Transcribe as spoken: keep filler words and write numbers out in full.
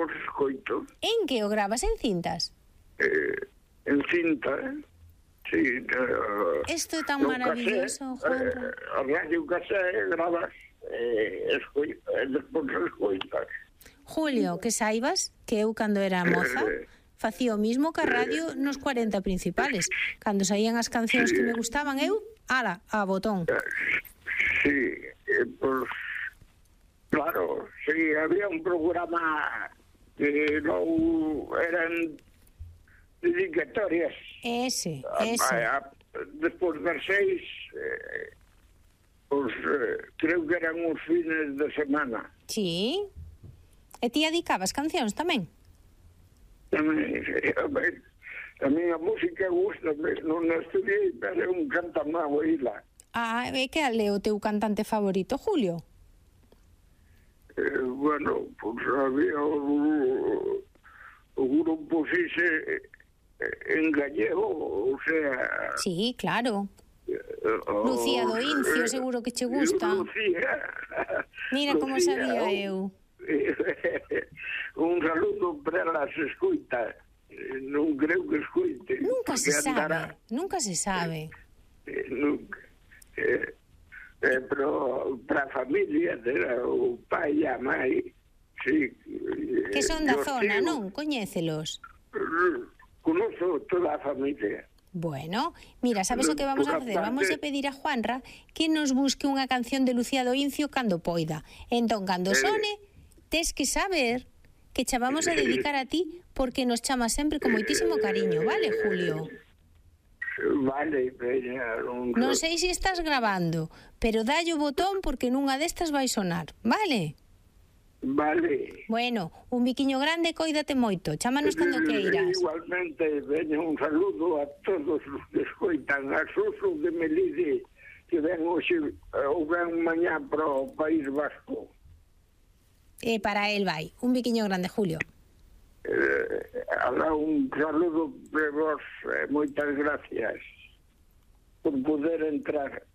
os escoito. En que o gravas, en cintas? Eh, en cinta, eh? Sí. Uh, Isto é tan maravilloso, Juan. Eh, a radio casé, gravas, eh, escoito, e despois escoitas. Julio, que saibas que eu, cando era moza, facía o mismo que a radio nos cuarenta principales. Cando saían as cancións que me gustaban, eu, ala, a botón. Sí, eh, pues, claro, sí, había un programa que non eran dedicatorias. Ese, A, ese. a, a, despois das seis, eh, pues, eh, creo que eran os fines de semana. Sí. E ti adicabas cancións tamén? Tamén, a miña música gusta, non a estudiei, pero é un cantamá oíla. Ah, é que é o teu cantante favorito, Julio? Eh, bueno, pues había o, o grupo ese en gallego, o sea... Sí, claro. O, Lucía do Incio, seguro que che gusta. Lucía. Mira como Lucía, sabía eu. Un saludo para las escuitas. Non creo que escuite. Nunca se andará, sabe, nunca se sabe. Eh, nunca. Eh, eh, pero para a familia, era o pai e a mãe, sí. Que son da eh, zona, tíos, non? Coñécelos. Conozo toda a familia. Bueno, mira, sabes o que vamos a facer? Vamos a pedir a Juanra que nos busque unha canción de Lucía do Incio cando poida. Entón, cando sone, tes que saber que cha vamos a dedicar a ti porque nos chama sempre con moitísimo cariño, vale, Julio? Vale, veña. Un... Non sei se estás grabando, pero dalle o botón porque nunha destas vai sonar, vale? Vale. Bueno, un biquiño grande, coídate moito, chámanos cando queiras. Igualmente, veña un saludo a todos os que escoitan, a Suso de Melide, que ven hoxe ou ven mañá para o País Vasco. E para el vai, un biquiño grande, Julio. Eh, alá un saludo de vos, eh, moitas gracias por poder entrar.